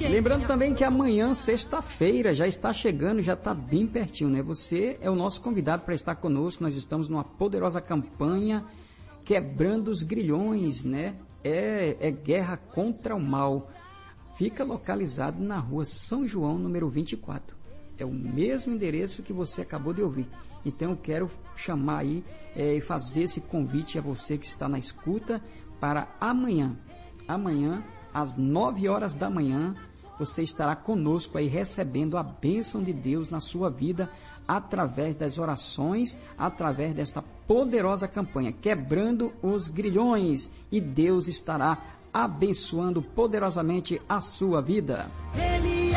Lembrando também que amanhã, sexta-feira, já está chegando, já está bem pertinho, né? Você é o nosso convidado para estar conosco. Nós estamos numa poderosa campanha Quebrando os Grilhões, né? É guerra contra o mal. Fica localizado na rua São João, número 24. É o mesmo endereço que você acabou de ouvir. Então eu quero chamar aí e fazer esse convite a você que está na escuta para amanhã. Amanhã, às 9 horas da manhã, você estará conosco aí recebendo a bênção de Deus na sua vida através das orações, através desta poderosa campanha, Quebrando os Grilhões. E Deus estará abençoando poderosamente a sua vida.